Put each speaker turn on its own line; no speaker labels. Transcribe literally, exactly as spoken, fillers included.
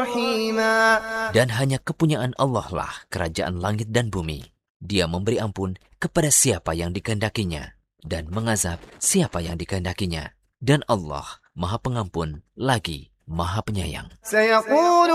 رحيما.
Dan hanya kepunyaan Allah lah kerajaan langit dan bumi. Dia memberi ampun kepada siapa yang dikehendakinya dan mengazab siapa yang dikehendakinya. Dan Allah Maha Pengampun lagi Maha Penyayang.
سيقول